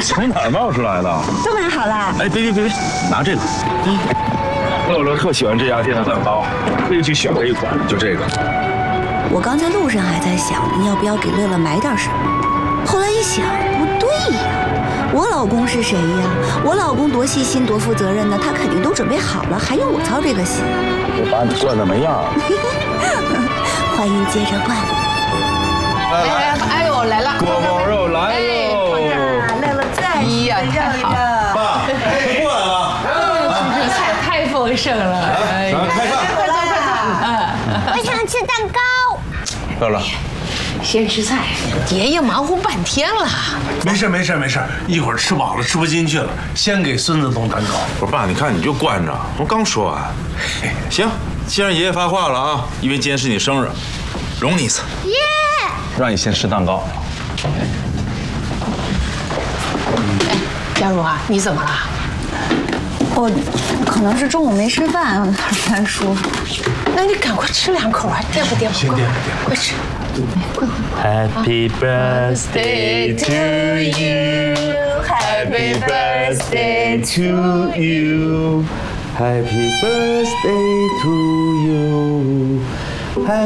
从哪儿冒出来的？ 都买好了。 哎，别，拿这个。乐乐特喜欢这家店的蛋糕，可以去选了一款，就这个。 我刚在路上还在想，要不要给乐乐买点什么，后来一想，不对呀，我老公是谁呀？我老公多细心多负责任呢，他肯定都准备好了，还用我操这个心？ 我把你惯得没样。 欢迎接着灌。 哎呦，来了， 锅包肉来喽！ 乐乐在， 呀，太好了， 爸，快过来了！ 这菜太丰盛了， 来，咱开饭。 我想吃蛋糕。 乐乐， 先吃菜，爷爷忙活半天了。 没事，一会儿吃饱了吃不进去了，先给孙子弄蛋糕。 我说爸，你看你就惯着，我刚说完。行，既然爷爷发话了啊，因为今天是你生日，容你一次。 耶！ 让你先吃蛋糕。 哎，佳茹啊，你怎么了？ 我可能是中午没吃饭，不太舒服。 那你赶快吃2口啊，垫吧， 先垫吧快吃。 Happy birthday to you. Happy birthday to you. Happy birthday to you.